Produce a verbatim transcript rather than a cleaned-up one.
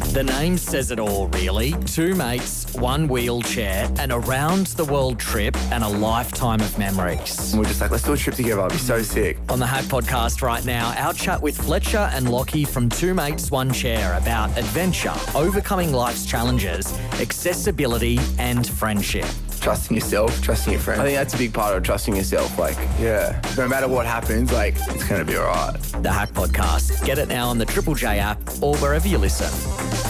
The name says it all, really. Two mates, one wheelchair, an around-the-world trip and a lifetime of memories. We're just like, let's do a trip together. I'll be so sick. On the Hack Podcast right now, our chat with Fletcher and Lockie from Two Mates, One Chair about adventure, overcoming life's challenges, accessibility and friendship. Trusting yourself, trusting your friends. I think that's a big part of trusting yourself. Like, yeah, no matter what happens, like, it's going to be all right. The Hack Podcast. Get it now on the Triple J app or wherever you listen.